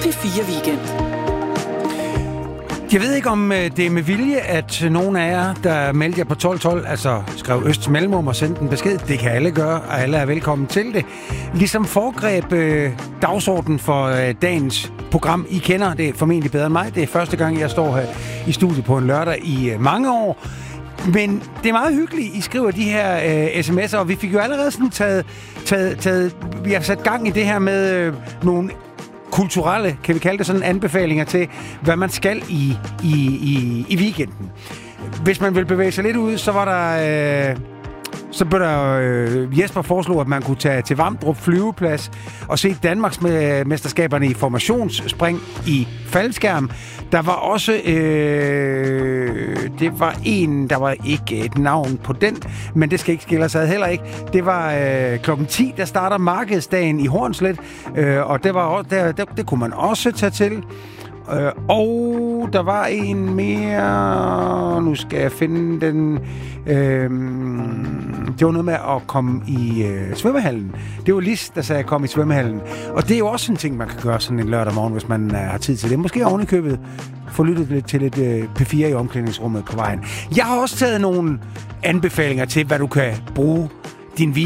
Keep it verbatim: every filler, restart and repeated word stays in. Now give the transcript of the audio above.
P fire Weekend. Jeg ved ikke, om det er med vilje, at nogle af jer, der meldte jer på tolv tolv, altså skrev Østs Mellemrum og sendte en besked. Det kan alle gøre, og alle er velkommen til det. Ligesom foregreb øh, dagsordenen for øh, dagens program. I kender det formentlig bedre end mig. Det er første gang, jeg står her i studiet på en lørdag i øh, mange år. Men det er meget hyggeligt, I skriver de her øh, sms'er, og vi fik jo allerede sådan taget, taget, taget... Vi har sat gang i det her med øh, nogle kulturelle, kan vi kalde det sådan, anbefalinger til, hvad man skal i, i, i, i weekenden. Hvis man vil bevæge sig lidt ud, så var der... Øh, så blev der øh, Jesper foreslog, at man kunne tage til Vamdrup flyveplads og se Danmarks mesterskaberne i formationsspring i faldskærm. Der var også øh, det var en, der var ikke et navn på den, men det skal ikke skille sig heller ikke. Det var øh, klokken ti, der starter markedsdagen i Hornslet, øh, og det var også, der, der, det kunne man også tage til. Øh, og der var en mere... Nu skal jeg finde den... Øh, det var noget med at komme i øh, svømmehallen. Det var Lis, der sagde at komme i svømmehallen. Og det er jo også en ting, man kan gøre sådan en lørdag morgen, hvis man øh, har tid til det. Måske oven i købet få lyttet lidt til et øh, P fire i omklædningsrummet på vejen. Jeg har også taget nogle anbefalinger til, hvad du kan bruge din